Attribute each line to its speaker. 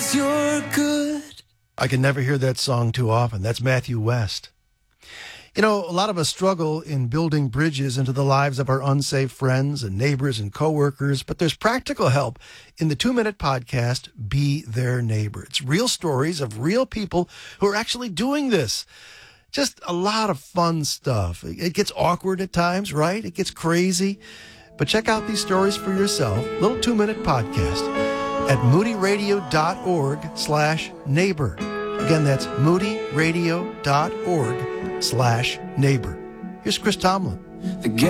Speaker 1: you're good.
Speaker 2: I can never hear that song too often. That's Matthew West. You know, a lot of us struggle in building bridges into the lives of our unsafe friends and neighbors and coworkers, but there's practical help in the 2-minute podcast, Be Their Neighbor. It's real stories of real people who are actually doing this. Just a lot of fun stuff. It gets awkward at times, right? It gets crazy. But check out these stories for yourself. Little 2-minute podcast at moodyradio.org/neighbor. Again, that's moodyradio.org/neighbor. Here's Chris Tomlin.